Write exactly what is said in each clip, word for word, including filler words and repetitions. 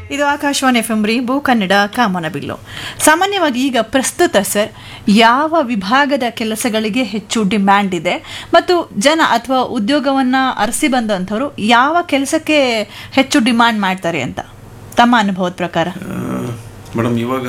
ಇದು Akashvani F M ರೀಬು Kannada ಕಾಮನಬಿಲ್ಲು. ಸಾಮಾನ್ಯವಾಗಿ ಈಗ ಪ್ರಸ್ತುತ ಸರ್ ಯಾವ ವಿಭಾಗದ ಕೆಲಸಗಳಿಗೆ ಹೆಚ್ಚು ಡಿಮ್ಯಾಂಡ್ ಇದೆ ಮತ್ತು ಜನ ಅಥವಾ ಉದ್ಯೋಗವನ್ನು ಅರಸಿ ಬಂದಂಥವ್ರು ಯಾವ ಕೆಲಸಕ್ಕೆ ಹೆಚ್ಚು ಡಿಮ್ಯಾಂಡ್ ಮಾಡ್ತಾರೆ ಅಂತ ತಮ್ಮ ಅನುಭವದ ಪ್ರಕಾರ? ಮೇಡಮ್, ಇವಾಗ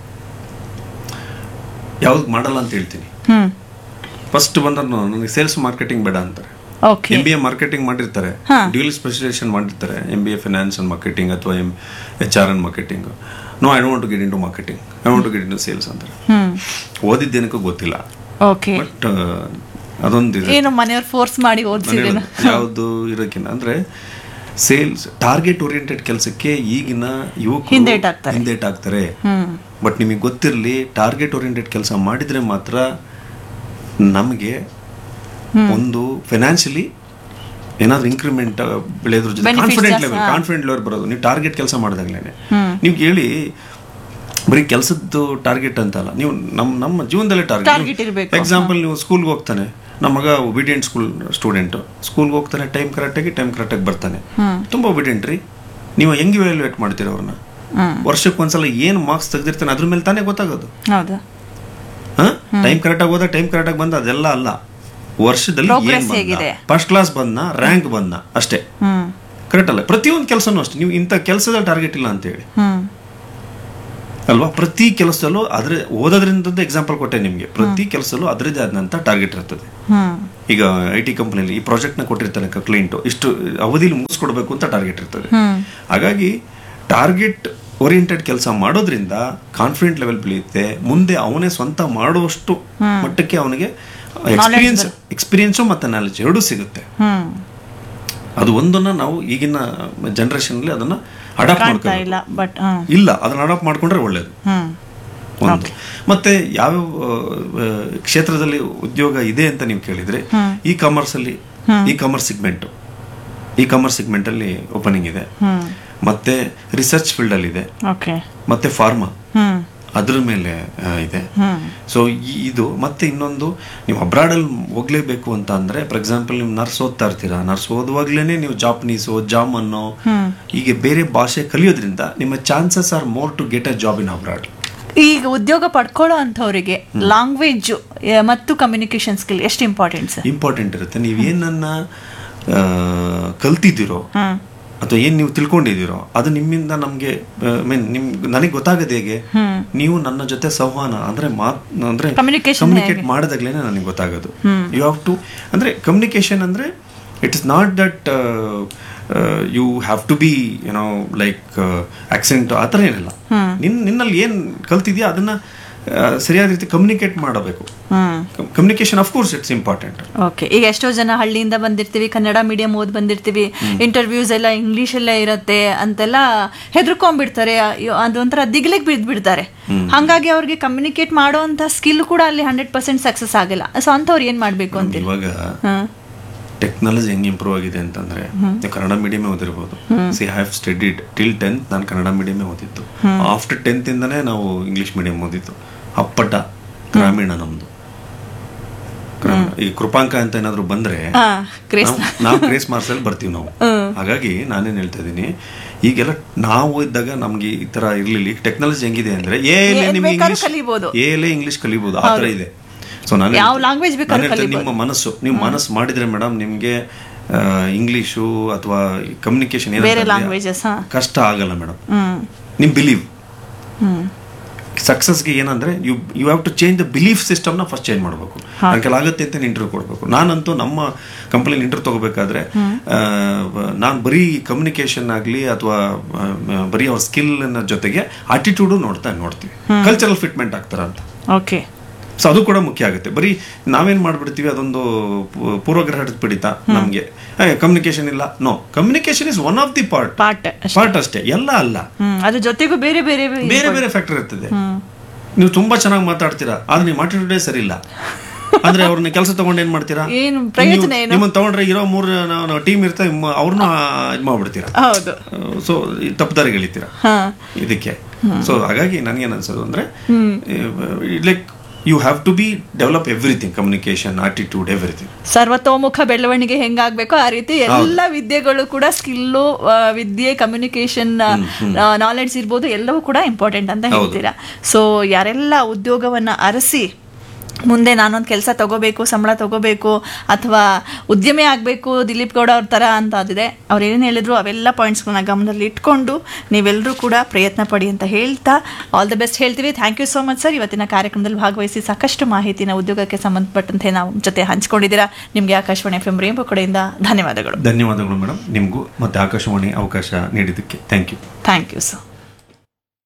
ಯಾವ್ದು ಮಾಡಲ್ಲ ಅಂತ ಹೇಳ್ತೀನಿ. ಫಸ್ಟ್ ಬಂದ್ರೆ ನನಗೆ ಸೇಲ್ಸ್ ಮಾರ್ಕೆಟಿಂಗ್ ಬೇಡ ಅಂತಾರೆ. ಎಂ ಬಿ ಎ ಮಾರ್ಕೆಟಿಂಗ್ ಮಾಡಿರ್ತಾರೆ, ಡ್ಯೂಲ್ ಸ್ಪೆಷಲೈಸೇಷನ್ ಮಾಡಿರ್ತಾರೆ, M B A finance and marketing ಅಥವಾ M H R and marketing. No, I don't want to get in to marketing, I want to get in to sales ಅಂತಾರೆ. ಓದಿದ್ದೇನಕ್ಕೂ ಗೊತ್ತಿಲ್ಲ, but ಅದೊಂದು ಏನು ಮನೆಯವ್ರು force ಮಾಡಿ ಓದಿಸಿದ್ರೆ ಯಾವುದು ಇರೋಕ್ಕಿಂತ ಅಂದ್ರೆ ಸೇಲ್ಸ್ ಟಾರ್ಗೆಟ್ ಓರಿಯೆಂಟೆಡ್ ಕೆಲಸಕ್ಕೆ ಈಗಿನ ಯುವಕರು ಹಿಂದೇಟಾಗ್ತಾರೆ. ಬಟ್ ನಿಮಗೆ ಗೊತ್ತಿರಲಿ, ಟಾರ್ಗೆಟ್ ಓರಿಯೆಂಟೆಡ್ ಕೆಲಸ ಮಾಡಿದ್ರೆ ಮಾತ್ರ ನಮಗೆ ಒಂದು ಫೈನಾನ್ಷಿಯಲಿ ಏನಾದ್ರು ಇಂಕ್ರಿಮೆಂಟ್ ಬೆಳೆಯೋದ್ರ ಜೊತೆ ಕಾನ್ಫಿಡೆಂಟ್ ಲೆವೆಲ್ ಕಾನ್ಫಿಡೆಂಟ್ ಲೆವೆಲ್ ಬರೋದು. ನೀವು ಟಾರ್ಗೆಟ್ ಕೆಲಸ ಮಾಡಿದಾಗ್ಲೇನೆ ನೀವು ಕೇಳಿ, ಬರೀ ಕೆಲಸದ್ದು ಟಾರ್ಗೆಟ್ ಅಂತಲ್ಲ, ನೀವು ನಮ್ಮ ನಮ್ಮ ಜೀವನದಲ್ಲೇ ಟಾರ್ಗೆಟ್. ಎಕ್ಸಾಂಪಲ್, ನೀವು ಸ್ಕೂಲ್ಗೆ ಹೋಗ್ತಾನೆ, ನಮ್ಮ ಮಗ ಒಬಿಡಿಯಂಟ್ ಸ್ಕೂಲ್ ಸ್ಟೂಡೆಂಟ್, ಸ್ಕೂಲ್ಗೆ ಹೋಗ್ತಾನೆ, ಟೈಮ್ ಕರೆಕ್ಟಾಗಿ ಟೈಮ್ ಕರೆಕ್ಟಾಗಿ ಬರ್ತಾನೆ, ತುಂಬಾ ಒಬಿಡಿಯಂಟ್ ರೀ. ನೀವು ಹೆಂಗೆ ವ್ಯಾಲ್ಯೂಯೇಟ್ ಮಾಡ್ತೀರ ಅವ್ರನ್ನ? ವರ್ಷಕ್ಕೆ ಒಂದ್ಸಲ ಏನು ಮಾರ್ಕ್ಸ್ ತೆಗೆದಿರ್ತಾನೆ ಅದ್ರ ಮೇಲೆ ತಾನೇ ಗೊತ್ತಾಗೋದು. ಟೈಮ್ ಕರೆಕ್ಟಾಗಿ ಹೋದ, ಟೈಮ್ ಕರೆಕ್ಟಾಗಿ ಬಂದ, ಅದೆಲ್ಲ ಅಲ್ಲ. ವರ್ಷದಲ್ಲಿ ಫಸ್ಟ್ ಕ್ಲಾಸ್ ಬಂದ, ರ್ಯಾಂಕ್ ಬಂದ, ಅಷ್ಟೇ. ಕರೆಕ್ಟ್ ಅಲ್ಲ? ಪ್ರತಿಯೊಂದು ಕೆಲಸನೂ ಅಷ್ಟೇ. ನೀವು ಇಂಥ ಕೆಲಸದಲ್ಲಿ ಟಾರ್ಗೆಟ್ ಇಲ್ಲ ಅಂತ ಹೇಳಿ ಅಲ್ವಾ? ಪ್ರತಿ ಕೆಲಸದಲ್ಲೂ ಅದ್ರ ಓದೋದ್ರಿಂದ ಎಕ್ಸಾಂಪಲ್ ಕೊಟ್ಟೆ ನಿಮ್ಗೆ. ಪ್ರತಿ ಕೆಲಸದಲ್ಲೂ ಅದರದೇ ಆದಂತ ಟಾರ್ಗೆಟ್ ಇರ್ತದೆ. ಈಗ ಐ ಟಿ ಕಂಪನಿಯಲ್ಲಿ ಈ ಪ್ರಾಜೆಕ್ಟ್ ನ ಕೊಟ್ಟಿರ್ತಾನೆ ಕ್ಲೈಂಟ್, ಇಷ್ಟು ಅವಧಿಲಿ ಮುಗಿಸ್ಕೊಡ್ಬೇಕು ಅಂತ ಟಾರ್ಗೆಟ್ ಇರ್ತದೆ. ಹಾಗಾಗಿ ಟಾರ್ಗೆಟ್ ಓರಿಯೆಂಟೆಡ್ ಕೆಲಸ ಮಾಡೋದ್ರಿಂದ ಕಾನ್ಫಿಡೆಂಟ್ ಲೆವೆಲ್ ಬೆಳೆಯುತ್ತೆ. ಮುಂದೆ ಅವನೇ ಸ್ವಂತ ಮಾಡುವಷ್ಟು ಮಟ್ಟಕ್ಕೆ ಅವನಿಗೆ ಎಕ್ಸ್ಪೀರಿಯನ್ಸ್ ಎಕ್ಸ್ಪೀರಿಯನ್ಸು ಮತ್ತೆ ನಾಲೆಜ್ ಎರಡೂ ಸಿಗುತ್ತೆ. ಅದು ಒಂದನ್ನ ನಾವು ಈಗಿನ ಜನರೇಷನ್ ಅಲ್ಲಿ ಅದನ್ನ ಅಡಾಪ್ಟ್ ಮಾಡ್ಕೊಂಡು ಇಲ್ಲ, ಅದನ್ನ ಅಡಾಪ್ಟ್ ಮಾಡ್ಕೊಂಡ್ರೆ ಒಳ್ಳೇದು. ಒಂದು ಮತ್ತೆ ಯಾವ್ಯಾವ ಕ್ಷೇತ್ರದಲ್ಲಿ ಉದ್ಯೋಗ ಇದೆ ಅಂತ ನೀವು ಕೇಳಿದ್ರೆ, ಇ ಕಾಮರ್ಸ್ ಅಲ್ಲಿ E commerce segment E commerce segment ಅಲ್ಲಿ ಓಪನಿಂಗ್ ಇದೆ. ಮತ್ತೆ ರಿಸರ್ಚ್ ಫೀಲ್ಡ್ ಅಲ್ಲಿ ಇದೆ. ಮತ್ತೆ ಫಾರ್ಮಾ ಅದ್ರ ಮೇಲೆ ಇದೆ. ಸೊ ಇದು ಮತ್ತೆ ಇನ್ನೊಂದು, ನೀವು ಅಬ್ರಾಡ್ ಅಲ್ಲಿ ಹೋಗ್ಲೇಬೇಕು ಅಂತ ಅಂದ್ರೆ, ಫಾರ್ ಎಕ್ಸಾಂಪಲ್ ನೀವು ನರ್ಸ್ ಓದ್ತಾ ಇರ್ತೀರಾ, ನರ್ಸ್ ಓದುವಾಗ್ಲೇನೆ ನೀವು ಜಾಪನೀಸು ಜಾಮನ್ನು ಹೀಗೆ ಬೇರೆ ಭಾಷೆ ಕಲಿಯೋದ್ರಿಂದ ನಿಮ್ಮ chances are more to get a job in abroad. ಈಗ ಉದ್ಯೋಗ ಪಡ್ಕೊಳ್ಳೋ ಅಂಥವರಿಗೆ ಲ್ಯಾಂಗ್ವೇಜ್ ಮತ್ತು ಕಮ್ಯುನಿಕೇಶನ್ ಸ್ಕಿಲ್ ಎಷ್ಟು ಇಂಪಾರ್ಟೆಂಟ್ ಇಂಪಾರ್ಟೆಂಟ್ ಇರುತ್ತೆ. ನೀವೇನನ್ನ ಕಲ್ತಿದ್ದೀರೋ ಅಥವಾ ಏನ್ ನೀವು ತಿಳ್ಕೊಂಡಿದ್ದೀರೋ ಅದು ನಿಮ್ಮಿಂದ ನಮ್ಗೆ ಮೀನ್ ನಿಮ್ ನನಗೆ ಗೊತ್ತಾಗದೆ ಹೇಗೆ, ನೀವು ನನ್ನ ಜೊತೆ ಸಂವಹನ ಅಂದ್ರೆ ಮಾತ್ ಅಂದ್ರೆ ಕಮ್ಯುನಿಕೇಟ್ ಮಾಡಿದಾಗ್ಲೇನೆ ನನಗೆ ಗೊತ್ತಾಗೋದು. ಯು ಹ್ಯಾವ್ ಟು ಅಂದ್ರೆ ಕಮ್ಯುನಿಕೇಶನ್ ಅಂದ್ರೆ it is not that you have to B you know like accent ಆ ಥರ ಏನಿಲ್ಲ. ನಿನ್ ನಿನ್ನಲ್ಲಿ ಏನ್ ಕಲ್ತಿದ್ಯಾ ಅದನ್ನ ಸರಿಯಾದ ರೀತಿ ಕಮ್ಯುನಿಕೇಟ್ ಮಾಡಬೇಕು. Communication of course it's important. Okay, ಈಗ ಎಷ್ಟೋ ಜನ ಹಳ್ಳಿಯಿಂದ ಬಂದಿರ್ತೀವಿ, ಕನ್ನಡ ಮೀಡಿಯಂ ಓದ್ ಬಂದಿರ್ತೀವಿ, ಇಂಟರ್ವ್ಯೂಸ್ ಎಲ್ಲ ಇಂಗ್ಲಿಷ್ ಅಲ್ಲೇ ಇರತ್ತೆ ಅಂತೆಲ್ಲ ಹೆದರ್ಕೊಂಡ್ಬಿಡ್ತಾರೆ. ಅದೊಂಥರ ದಿಗ್ಲಿಗೆ ಬಿದ್ದು ಬಿಡ್ತಾರೆ. ಹಾಗಾಗಿ ಅವ್ರಿಗೆ ಕಮ್ಯುನಿಕೇಟ್ ಮಾಡುವಂತ ಸ್ಕಿಲ್ ಕೂಡ ಅಲ್ಲಿ ಹಂಡ್ರೆಡ್ ಪರ್ಸೆಂಟ್ ಸಕ್ಸಸ್ ಆಗಿಲ್ಲ. ಸೊ ಅಂಥವ್ರು ಏನ್ ಮಾಡ್ಬೇಕು ಅಂತ ಇವಾಗ ಟೆಕ್ನಾಲಜಿ ಹೆಂಗ್ ಇಂಪ್ರೂವ್ ಆಗಿದೆ ಅಂತಂದ್ರೆ, Kannada ಮೀಡಿಯಮೇ ಓದಿರ್ಬೋದು. C I have studied till tenth ನಾನು ಕನ್ನಡ ಮೀಡಿಯಮೇ ಓದಿದ್ದು. ಆಫ್ಟರ್ ಟೆಂತ್ ಇಂದಾನೆ ನಾವು ಇಂಗ್ಲಿಷ್ ಮೀಡಿಯಂ ಓದಿದ್ದು. ಅಪ್ಪಟ ಗ್ರಾಮೀಣ ನಮ್ದು. ಈ ಕೃಪಾಂಕ ಅಂತ ಏನಾದ್ರು ಬಂದ್ರೆ ನಾವು ಗ್ರೇಸ್ ಮಾರ್ಕ್ಸ್ ಅಲ್ಲಿ ಬರ್ತೀವಿ ನಾವು. ಹಾಗಾಗಿ ನಾನೇನ್ ಹೇಳ್ತಾ ಇದೀನಿ, ಈಗೆಲ್ಲ ನಾವು ಇದ್ದಾಗ ನಮ್ಗೆ ಈ ತರ ಇರ್ಲಿಲ್ಲ. ಈಗ ಟೆಕ್ನಾಲಜಿ ಹೆಂಗಿದೆ ಅಂದ್ರೆ ಎ ನಿಮ್ಗೆ ಇಂಗ್ಲಿಷ್ ಎ ಇಂಗ್ಲಿಷ್ ಕಲಿಬಹುದು, ಆ ತರ ಇದೆ. ಸೊ ನಾನು ನಿಮ್ಮ ಮನಸ್ಸು ನೀವು ಮನಸ್ಸು ಮಾಡಿದ್ರೆ ಮೇಡಮ್, ನಿಮ್ಗೆ ಇಂಗ್ಲಿಷು ಅಥವಾ ಕಮ್ಯುನಿಕೇಶನ್ ಕಷ್ಟ ಆಗಲ್ಲ ಮೇಡಮ್. ನಿಮ್ ಬಿಲೀವ್ ಸಕ್ಸಸ್ಗೆ ಏನಂದ್ರೆ you you have to change the belief ಸಿಸ್ಟಮ್ನ ಫಸ್ಟ್ ಚೇಂಜ್ ಮಾಡಬೇಕು. ನನಗೆ ಆಗುತ್ತೆ ಅಂತ ಇಂಟರ್ವ್ಯೂ ಕೊಡಬೇಕು. ನಾನಂತೂ ನಮ್ಮ ಕಂಪನಿಲಿ ಇಂಟರ್ವ್ಯೂ ತಗೋಬೇಕಾದ್ರೆ ನಾನು ಬರೀ ಕಮ್ಯುನಿಕೇಶನ್ ಆಗಲಿ ಅಥವಾ ಬರೀ ಅವ್ರ ಸ್ಕಿಲ್ ಜೊತೆಗೆ ಆಟಿಟ್ಯೂಡು ನೋಡ್ತಾ ನೋಡ್ತೀವಿ, ಕಲ್ಚರಲ್ ಫಿಟ್ಮೆಂಟ್ ಆಗ್ತಾರ ಅಂತ. ಓಕೆ, ಸೊ ಅದು ಕೂಡ ಮುಖ್ಯ ಆಗುತ್ತೆ. ಬರೀ ನಾವೇನ್ ಮಾಡ್ಬಿಡ್ತೀವಿ, ಅದೊಂದು ಪೂರ್ವಗ್ರಹದ ಪಿಡಿತ ನಮ್ಗೆ. ಕಮ್ಯುನಿಕೇಶನ್ ಇಲ್ಲ, no, communication is one of the part part ಅಷ್ಟೇ, ಎಲ್ಲ ಅಲ್ಲ. ಅದ್ರ ಜೊತೆಗೂ ಬೇರೆ ಬೇರೆ ಬೇರೆ ಬೇರೆ ಫ್ಯಾಕ್ಟರ್ ಇರ್ತದೆ. ನೀವು ತುಂಬಾ ಚೆನ್ನಾಗಿ ಮಾತಾಡ್ತೀರಾ, ಆದ್ರೆ ನೀವು ಆಟಿಟ್ಯೂಡೇ ಸರಿ ಇಲ್ಲ ಅಂದ್ರೆ ಅವ್ರನ್ನ ಕೆಲಸ ತಗೊಂಡು ಏನ್ ಮಾಡ್ತೀರಾ, ನಿಮ್ಮನ್ನ ತಗೊಂಡ್ರೆ ಇರೋ ಮೂರ್ ಟೀಮ್ ಇರ್ತಾರೆ, ಅವ್ರನ್ನ ಇದ್ ಮಾಡ್ಬಿಡ್ತೀರಾ. ಸೊ ತಪ್ಪದಾರಿಗೆ ಎಳಿತೀರಾ ಇದಕ್ಕೆ. ಸೊ ಹಾಗಾಗಿ ನನ್ಗೇನ್ ಅನ್ಸೋದು ಅಂದ್ರೆ, like you have to B develop everything, communication, attitude, everything. ಸರ್ವತೋಮುಖ ಬೆಳವಣಿಗೆ ಹೆಂಗಾಗ್ಬೇಕೋ ಆ ರೀತಿ ಎಲ್ಲ ವಿದ್ಯೆಗಳು ಕೂಡ, ಸ್ಕಿಲ್ಲು, ವಿದ್ಯೆ, ಕಮ್ಯುನಿಕೇಶನ್, ನಾಲೆಡ್ಜ್ ಇರ್ಬೋದು, ಎಲ್ಲವೂ ಕೂಡ ಇಂಪಾರ್ಟೆಂಟ್ ಅಂತ ಹೇಳ್ತೀರಾ. ಸೊ ಯಾರೆಲ್ಲ ಉದ್ಯೋಗವನ್ನ ಅರಸಿ ಮುಂದೆ ನಾನೊಂದು ಕೆಲಸ ತಗೋಬೇಕು, ಸಂಬಳ ತಗೋಬೇಕು, ಅಥವಾ ಉದ್ಯಮಿ ಆಗಬೇಕು ದಿಲೀಪ್ ಗೌಡ ಅವ್ರ ಥರ ಅಂತ ಅದಿದೆ, ಅವ್ರು ಏನೇನು ಹೇಳಿದ್ರು ಅವೆಲ್ಲ ಪಾಯಿಂಟ್ಸ್ಗಳನ್ನ ಗಮನದಲ್ಲಿ ಇಟ್ಕೊಂಡು ನೀವೆಲ್ಲರೂ ಕೂಡ ಪ್ರಯತ್ನ ಪಡಿ ಅಂತ ಹೇಳ್ತಾ ಆಲ್ ದ ಬೆಸ್ಟ್ ಹೇಳ್ತೀವಿ. Thank you so much sir, ಇವತ್ತಿನ ಕಾರ್ಯಕ್ರಮದಲ್ಲಿ ಭಾಗವಹಿಸಿ ಸಾಕಷ್ಟು ಮಾಹಿತಿನ ಉದ್ಯೋಗಕ್ಕೆ ಸಂಬಂಧಪಟ್ಟಂತೆ ನಾವು ಜೊತೆ ಹಂಚ್ಕೊಂಡಿದ್ದೀರಾ. ನಿಮಗೆ ಆಕಾಶವಾಣಿ ಎಫ್ ಎಂ ರೇಂಬೋ ಕಡೆಯಿಂದ ಧನ್ಯವಾದಗಳು. ಧನ್ಯವಾದಗಳು ಮೇಡಮ್, ನಿಮಗೂ ಮತ್ತೆ ಆಕಾಶವಾಣಿ ಅವಕಾಶ ನೀಡಿದ್ದಕ್ಕೆ thank you. Thank you sir.